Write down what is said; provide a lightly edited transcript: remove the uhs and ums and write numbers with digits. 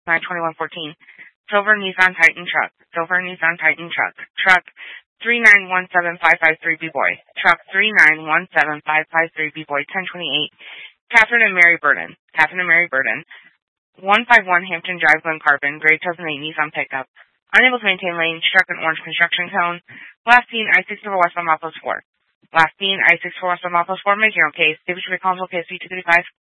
92114. Silver Nissan Titan truck. Silver Nissan Titan truck. Truck 3917553 B-Boy. Truck 3917553 B-Boy 1028. Catherine and Mary Burden. Catherine and Mary Burden. 151 Hampton Drive, Glen Carbon. Gray 2008 Nissan pickup. Unable to maintain lane. Struck an orange construction cone. Last seen I-64 westbound Maples 4. Last seen I-64 westbound Maples 4. Make your own case. David should be responsible. KSV 235.